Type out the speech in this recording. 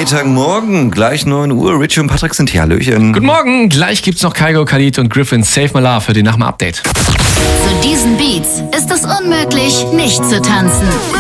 Freitagmorgen, gleich 9 Uhr. Richie und Patrick sind hier. Hallöchen. Guten Morgen, gleich gibt's noch Kygo, Khalid und Griffin Save My Love für den Nach dem Update. Zu diesen Beats ist es unmöglich, nicht zu tanzen.